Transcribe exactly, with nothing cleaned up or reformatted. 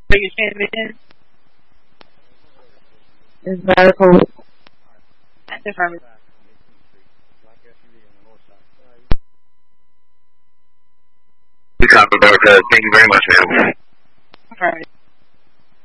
Are you checking in? It's medical. That's affirmative. Copy, America. Thank you very much, ma'am. Affirmative.